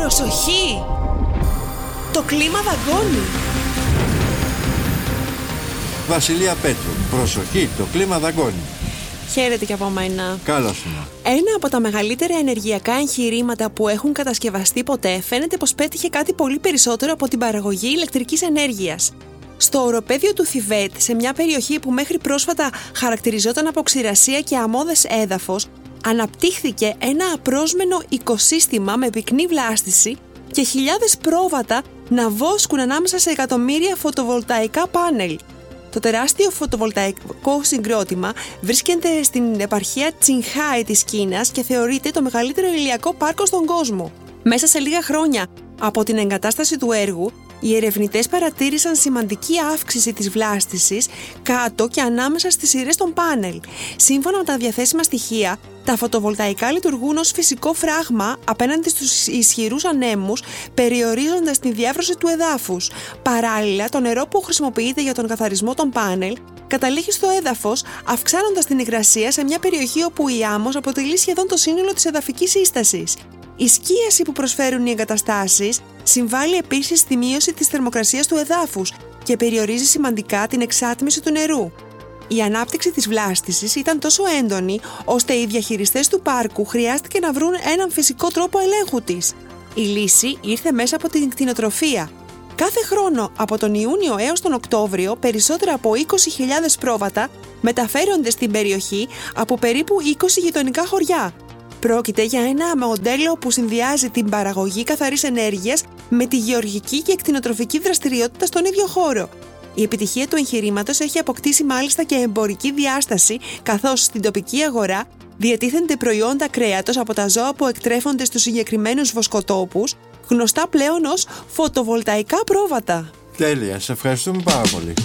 Προσοχή! Το κλίμα δαγκώνει. Βασιλεία Πέτρου, προσοχή, το κλίμα δαγκώνει. Χαίρετε και από μένα. Καλώς είναι. Ένα από τα μεγαλύτερα ενεργειακά εγχειρήματα που έχουν κατασκευαστεί ποτέ φαίνεται πως πέτυχε κάτι πολύ περισσότερο από την παραγωγή ηλεκτρικής ενέργειας. Στο οροπέδιο του Θιβέτ, σε μια περιοχή που μέχρι πρόσφατα χαρακτηριζόταν από ξηρασία και αμμώδες έδαφος, αναπτύχθηκε ένα απρόσμενο οικοσύστημα με πυκνή βλάστηση και χιλιάδες πρόβατα να βόσκουν ανάμεσα σε εκατομμύρια φωτοβολταϊκά πάνελ. Το τεράστιο φωτοβολταϊκό συγκρότημα βρίσκεται στην επαρχία Τσινχάι της Κίνας και θεωρείται το μεγαλύτερο ηλιακό πάρκο στον κόσμο. Μέσα σε λίγα χρόνια από την εγκατάσταση του έργου, οι ερευνητές παρατήρησαν σημαντική αύξηση της βλάστησης κάτω και ανάμεσα στις σειρές των πάνελ. Σύμφωνα με τα διαθέσιμα στοιχεία, τα φωτοβολταϊκά λειτουργούν ως φυσικό φράγμα απέναντι στους ισχυρούς ανέμους, περιορίζοντας τη διάβρωση του εδάφους. Παράλληλα, το νερό που χρησιμοποιείται για τον καθαρισμό των πάνελ καταλήγει στο έδαφος, αυξάνοντας την υγρασία σε μια περιοχή όπου η άμμος αποτελεί σχεδόν το σύνολο της εδαφικής σύστασης. Η σκίαση που προσφέρουν οι εγκαταστάσεις συμβάλλει επίσης στη μείωση της θερμοκρασίας του εδάφους και περιορίζει σημαντικά την εξάτμιση του νερού. Η ανάπτυξη της βλάστησης ήταν τόσο έντονη, ώστε οι διαχειριστές του πάρκου χρειάστηκε να βρουν έναν φυσικό τρόπο ελέγχου της. Η λύση ήρθε μέσα από την κτηνοτροφία. Κάθε χρόνο από τον Ιούνιο έως τον Οκτώβριο, περισσότερα από 20.000 πρόβατα μεταφέρονται στην περιοχή από περίπου 20 γειτονικά χωριά. Πρόκειται για ένα μοντέλο που συνδυάζει την παραγωγή καθαρής ενέργειας με τη γεωργική και κτηνοτροφική δραστηριότητα στον ίδιο χώρο. Η επιτυχία του εγχειρήματος έχει αποκτήσει μάλιστα και εμπορική διάσταση, καθώς στην τοπική αγορά διατίθενται προϊόντα κρέατος από τα ζώα που εκτρέφονται στους συγκεκριμένους βοσκοτόπους, γνωστά πλέον ως φωτοβολταϊκά πρόβατα. Τέλεια, σε ευχαριστούμε πάρα πολύ.